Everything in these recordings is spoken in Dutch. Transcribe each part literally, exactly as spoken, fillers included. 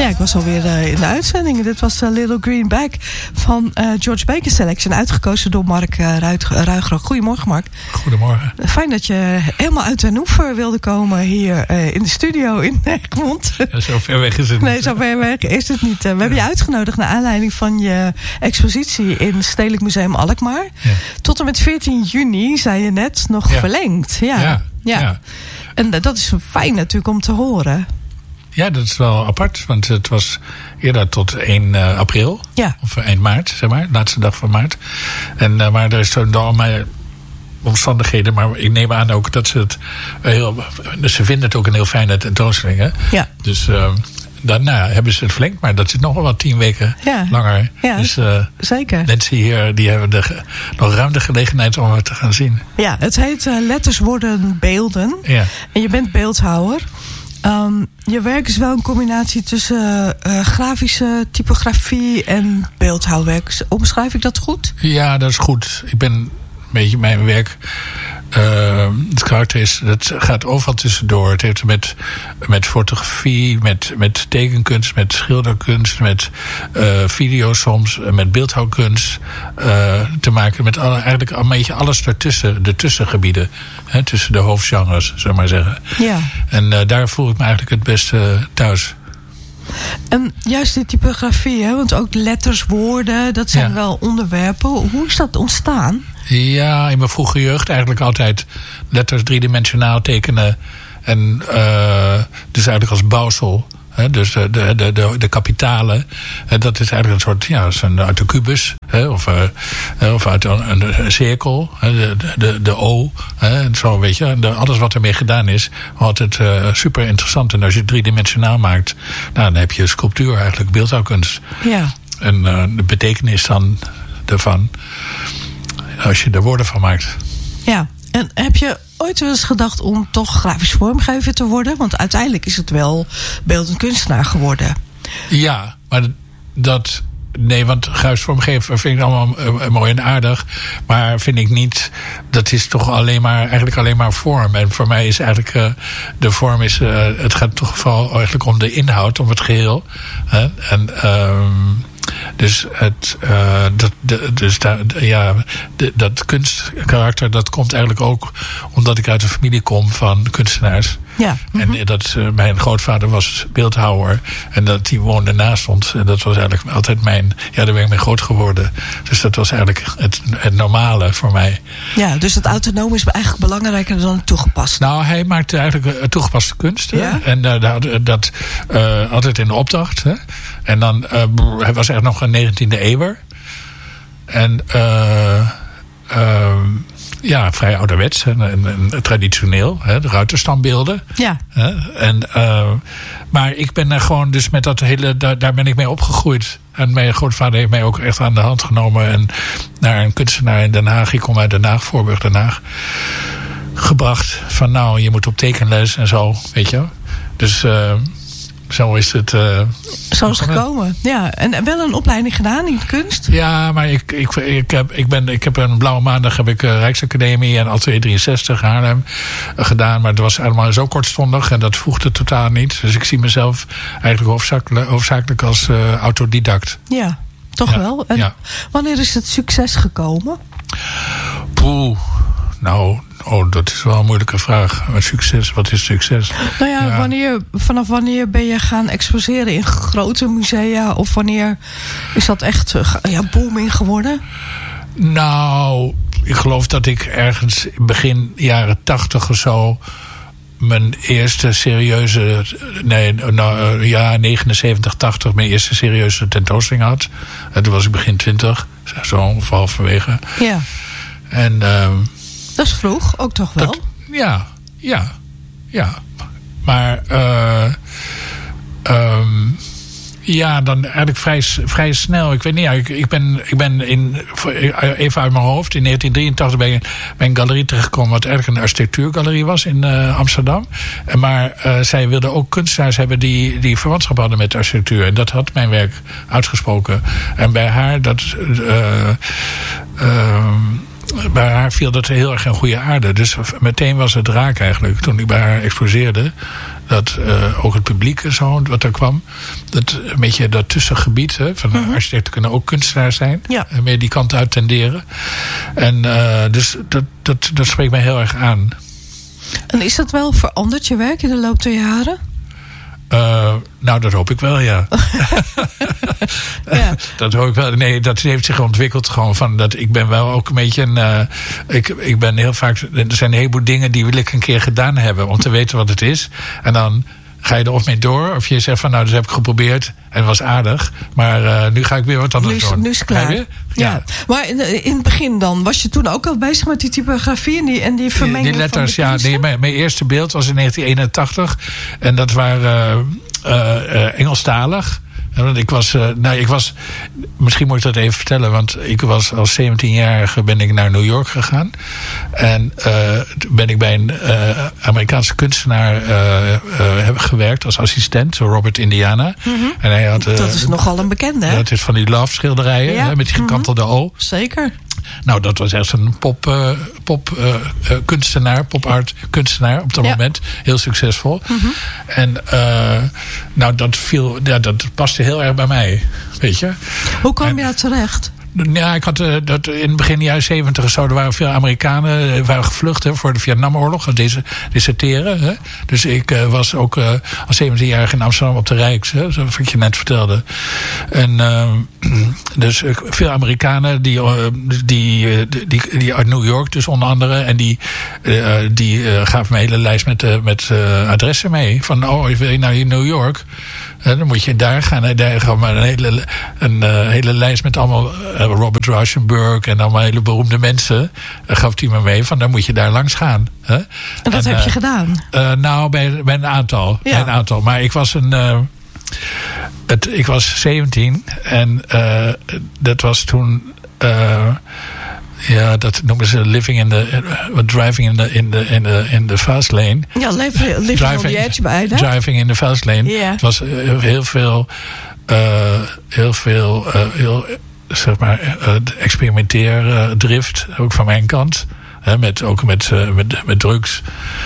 ik was alweer uh, in de uitzending. Dit was uh, Little Green Bag van uh, George Baker Selection. Uitgekozen door Mark uh, Ruigrok. Goedemorgen, Mark. Goedemorgen. Fijn dat je helemaal uit Den Oever wilde komen hier uh, in de studio in Egmond. Ja, zo ver weg is het niet. Nee, zo ver weg is het niet. Uh, we ja. hebben je uitgenodigd naar aanleiding van je expositie in Stedelijk Museum Alkmaar. Ja. Tot en met veertien juni, zei je net, nog ja. verlengd. Ja. Ja. Ja. ja. En uh, dat is fijn natuurlijk om te horen. Ja, dat is wel apart, want het was eerder tot één april. Ja. Of eind maart, zeg maar, laatste dag van maart. En, uh, maar er is toen door mijn omstandigheden, maar ik neem aan ook dat ze het heel, dus ze vinden het ook een heel fijne tentoonstelling, hè? Ja. Dus uh, daarna hebben ze het verlengd, maar dat zit nog wel wat tien weken ja. langer. Ja, dus uh, zeker. Mensen hier, die hebben de, nog ruim de gelegenheid om het te gaan zien. Ja, het heet uh, Letters worden beelden. Ja. En je bent beeldhouwer. Um, je werk is wel een combinatie tussen uh, grafische typografie en beeldhouwwerk. Omschrijf ik dat goed? Ja, dat is goed. Ik ben een beetje mijn werk. Uh, het karakter is, dat gaat overal tussendoor. Het heeft met, met fotografie, met, met tekenkunst, met schilderkunst, met uh, video soms, met beeldhouwkunst uh, te maken. Met alle, eigenlijk een beetje alles ertussen, de tussengebieden. Hè, tussen de hoofdgenres, zullen we maar zeggen. Ja. En uh, daar voel ik me eigenlijk het beste thuis. En juist die typografie, hè, want ook letters, woorden, dat zijn ja. wel onderwerpen. Hoe is dat ontstaan? Ja, in mijn vroege jeugd eigenlijk altijd letters driedimensionaal tekenen. En uh, dus eigenlijk als bouwsel. Hè, dus de, de, de, de, de kapitalen. Hè, dat is eigenlijk een soort, ja, een, uit de kubus. Hè, of, uh, of uit een, een, een cirkel. Hè, de, de, de O. Hè, en zo, weet je. En de, alles wat ermee gedaan is, altijd uh, super interessant. En als je het driedimensionaal maakt, nou, dan heb je sculptuur eigenlijk, beeldhouwkunst. Ja. En uh, de betekenis dan ervan, als je er woorden van maakt. Ja, en heb je ooit wel eens gedacht om toch grafisch vormgever te worden? Want uiteindelijk is het wel beeldend kunstenaar geworden. Ja, maar dat... Nee, want grafisch vormgever vind ik allemaal mooi en aardig. Maar vind ik niet... Dat is toch alleen maar, eigenlijk alleen maar vorm. En voor mij is eigenlijk... Uh, de vorm is... Uh, het gaat toch vooral eigenlijk om de inhoud, om het geheel. Hè? En... Um, Dus, het, uh, dat, de, dus daar, ja, de, dat kunstkarakter, dat komt eigenlijk ook omdat ik uit een familie kom van kunstenaars. Ja. Mm-hmm. En dat uh, mijn grootvader was beeldhouwer en dat die woonde naast ons. En dat was eigenlijk altijd mijn, ja, daar ben ik mee groot geworden. Dus dat was eigenlijk het, het normale voor mij. Ja, dus het autonoom is eigenlijk belangrijker dan het toegepast. Nou, hij maakte eigenlijk toegepaste kunst. Ja? En uh, dat, dat uh, altijd in de opdracht. Hè? En dan, uh, hij was echt nog een negentiende eeuwer. En uh, uh, ja, vrij ouderwets en, en, en traditioneel. Hè, de ruiterstandbeelden. Ja. Hè, en, uh, maar ik ben er gewoon dus met dat hele, daar, daar ben ik mee opgegroeid. En mijn grootvader heeft mij ook echt aan de hand genomen. En naar een kunstenaar in Den Haag. Ik kom uit Den Haag, Voorburg Den Haag. Gebracht van nou, je moet op tekenles en zo, weet je. Dus... Uh, Zo is het. Uh, Zo is het gekomen. Ja, en wel een opleiding gedaan in kunst? Ja, maar ik, ik, ik, heb, ik, ben, ik heb een blauwe maandag heb ik uh, Rijksacademie en Atelier drieënzestig Haarlem uh, gedaan. Maar dat was allemaal zo kortstondig en dat voegde totaal niet. Dus ik zie mezelf eigenlijk hoofdzakelijk, hoofdzakelijk als uh, autodidact. Ja, toch ja, wel. En ja. Wanneer is het succes gekomen? Poeh, nou... Oh, dat is wel een moeilijke vraag. Succes, wat is succes? Nou ja, ja. Wanneer, vanaf wanneer ben je gaan exposeren in grote musea? Of wanneer is dat echt ja, booming geworden? Nou, ik geloof dat ik ergens begin jaren tachtig of zo... mijn eerste serieuze... Nee, nou, ja, negenenzeventig, tachtig... mijn eerste serieuze tentoonstelling had. En toen was ik begin twintig. Zo ongeveer halverwege. Ja. En... Um, dat is vroeg, ook toch wel? Dat, ja, ja, ja. Maar uh, um, ja, dan eigenlijk vrij, vrij snel. Ik weet niet, ja, ik, ik, ben, ik ben in, even uit mijn hoofd, in negentien drieëntachtig ben ik bij een galerie terechtgekomen... wat eigenlijk een architectuurgalerie was in uh, Amsterdam. Maar uh, zij wilden ook kunstenaars hebben die, die verwantschap hadden met architectuur. En dat had mijn werk uitgesproken. En bij haar, dat... Uh, uh, bij haar viel dat heel erg in goede aarde. Dus meteen was het raak eigenlijk. Toen ik bij haar exposeerde. dat uh, ook het publiek en zo, wat er kwam. Dat een beetje dat tussengebied. Hè, van mm-hmm. architecten kunnen ook kunstenaar zijn. Ja. En meer die kant uit tenderen. En uh, dus dat, dat, dat spreekt mij heel erg aan. En is dat wel veranderd, je werk, in de loop der jaren? Uh, nou, dat hoop ik wel, ja. ja. Dat hoop ik wel. Nee, dat heeft zich ontwikkeld gewoon van dat ik ben wel ook een beetje een. Uh, ik, ik ben heel vaak. Er zijn een heleboel dingen die wil ik een keer gedaan hebben om te weten wat het is. En dan ga je er of mee door, of je zegt van nou, dat heb ik geprobeerd en het was aardig, maar uh, nu ga ik weer wat anders nu is, doen. Nu is het klaar. Ja. ja. Maar in, in het begin dan, was je toen ook al bezig met die typografie en die, en die vermenging die, die letters, van de ja. Nee, mijn, mijn eerste beeld was in negentien eenentachtig en dat waren uh, uh, uh, Engelstalig. Want ik was, uh, nou, ik was, misschien moet ik dat even vertellen, want ik was als zeventienjarige ben ik naar New York gegaan. En uh, ben ik bij een uh, Amerikaanse kunstenaar uh, uh, heb gewerkt als assistent, Robert Indiana. Mm-hmm. En hij had, uh, dat is nogal een bekende, hè? Dat is van die love schilderijen, ja. hè, met die gekantelde mm-hmm. O. Zeker. Nou, dat was echt een pop, uh, pop uh, uh, kunstenaar, pop art kunstenaar op dat ja. moment. Heel succesvol. Mm-hmm. En uh, nou, dat viel, ja, dat paste heel erg bij mij, weet je. Hoe kwam en, je daar terecht? Ja, ik had uh, dat in het begin jaren zeventig zo, er waren veel Amerikanen uh, waren gevlucht hè, voor de Vietnamoorlog, gaan deze deserteren. Hè. Dus ik uh, was ook uh, als zeventienjarige in Amsterdam op de Rijks, hè, zoals ik je net vertelde. En uh, dus uh, veel Amerikanen die, uh, die, uh, die, die uit New York, dus onder andere, en die, uh, die uh, gaven me een hele lijst met, uh, met uh, adressen mee. Van, oh, wil je nou in New York? En dan moet je daar gaan. En daar gaan we een hele, een uh, hele lijst met allemaal uh, Robert Rauschenberg en allemaal hele beroemde mensen. Uh, gaf hij me mee van dan moet je daar langs gaan. Hè? En wat en, heb uh, je gedaan? Uh, nou, bij, bij een aantal. Ja. Bij een aantal. Maar ik was een. Uh, het, ik was zeventien en uh, dat was toen. Uh, Ja, dat noemen ze living in the uh, driving in the in the in the in the fast lane. Ja, living, living driving, on the edge bijna. Driving in the fast lane. Yeah. Het was uh, heel veel, uh, heel veel, uh, heel zeg maar uh, experimenteerdrift uh, ook van mijn kant. Hè, met ook met, uh, met met drugs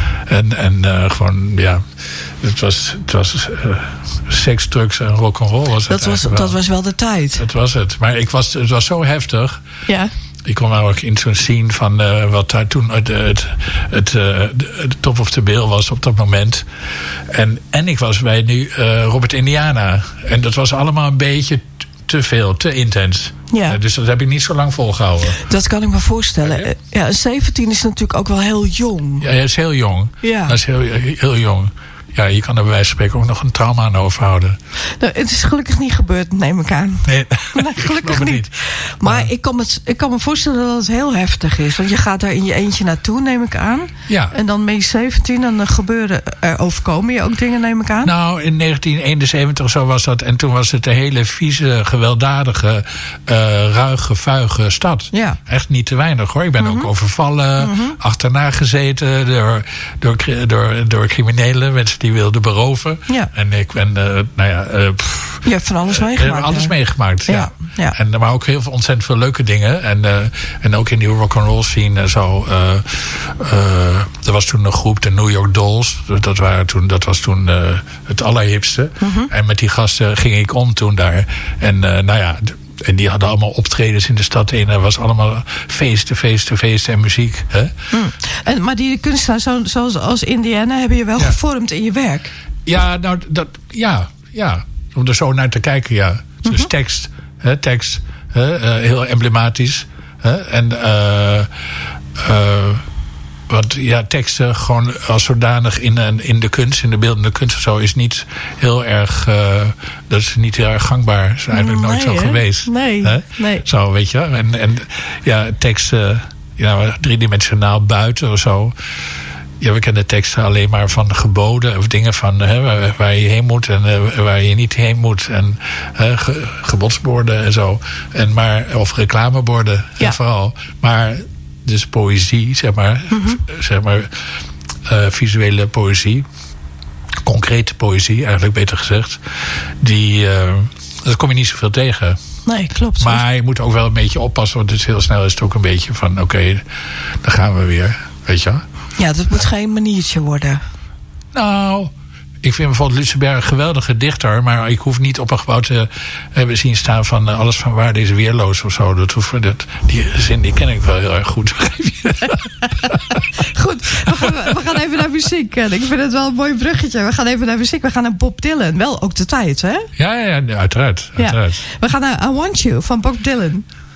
en en uh, gewoon ja, het was het was uh, seks, drugs en rock'n'roll was het. Dat was wel. dat was wel de tijd. Dat was het. Maar ik was het was zo heftig. Ja. Ik kwam namelijk in zo'n scene van uh, wat daar toen het, het, het, uh, de top of the bill was op dat moment. En, en ik was bij nu uh, Robert Indiana. En dat was allemaal een beetje te veel, te intens. Ja. Uh, dus dat heb ik niet zo lang volgehouden. Dat kan ik me voorstellen. Ja, ja zeventien is natuurlijk ook wel heel jong. Ja, hij is heel jong. Ja. Dat is heel, heel jong. Ja, je kan er bij wijze van spreken ook nog een trauma aan overhouden. Nou, het is gelukkig niet gebeurd, neem ik aan. Nee, nee gelukkig niet. niet. Maar, maar ik, kan me, ik kan me voorstellen dat het heel heftig is. Want je gaat daar in je eentje naartoe, neem ik aan. Ja. En dan ben je zeventien en dan gebeuren er overkomen je ook dingen, neem ik aan. Nou, in negentien eenenzeventig zo was dat. En toen was het een hele vieze, gewelddadige, uh, ruige, vuige stad. Ja. Echt niet te weinig hoor. Ik ben mm-hmm. ook overvallen, mm-hmm. achterna gezeten door, door, door, door criminelen, mensen die wilden beroven. Ja. En ik ben, uh, nou ja... Uh, pff, je hebt van alles meegemaakt. Uh, alles ja. meegemaakt, ja. ja. ja. En, maar ook heel veel ontzettend veel leuke dingen. En, uh, en ook in die rock'n'roll scene zo. Uh, uh, er was toen een groep, de New York Dolls. Dat, waren toen, dat was toen uh, het allerhipste. Mm-hmm. En met die gasten ging ik om toen daar. En uh, nou ja... En die hadden allemaal optredens in de stad heen. Er was allemaal feesten, feesten, feesten en muziek. Hè? Mm. En, maar die kunstenaars zo, zoals als Indiana hebben je wel ja. gevormd in je werk? Ja, nou, dat, ja, ja. Om er zo naar te kijken, ja. Dus mm-hmm. tekst, hè, tekst. Hè, uh, heel emblematisch. Hè, en... Uh, uh, Want ja, teksten gewoon als zodanig in, in de kunst, in de beeldende kunst of zo, is niet heel erg, uh, dat is niet heel erg gangbaar. Dat is eigenlijk nee, nooit zo hè? geweest. Nee, He? nee. Zo, weet je. En, en ja, teksten, ja, driedimensionaal buiten of zo. Ja, we kennen teksten alleen maar van geboden of dingen van hè, waar, waar je heen moet en uh, waar je niet heen moet. En uh, ge, gebodsborden en zo. En maar, of reclameborden, ja. en vooral. Maar dus poëzie, zeg maar, mm-hmm. zeg maar uh, visuele poëzie, concrete poëzie, eigenlijk beter gezegd, die, uh, daar kom je niet zoveel tegen. Nee, klopt. Maar je moet ook wel een beetje oppassen, want het is heel snel is het ook een beetje van, oké, okay, dan gaan we weer, weet je wel. Ja, dat moet geen maniertje worden. Nou, Ik vind bijvoorbeeld Lutzenberg een geweldige dichter. Maar ik hoef niet op een gebouw te hebben zien staan van uh, alles van waarde is weerloos of zo. Dat hoeft, dat, die zin die ken ik wel heel erg goed. Goed, we gaan, we gaan even naar muziek. Ik vind het wel een mooi bruggetje. We gaan even naar muziek. We gaan naar Bob Dylan. Wel ook de tijd, hè? Ja, ja, ja uiteraard. uiteraard. Ja. We gaan naar I Want You van Bob Dylan.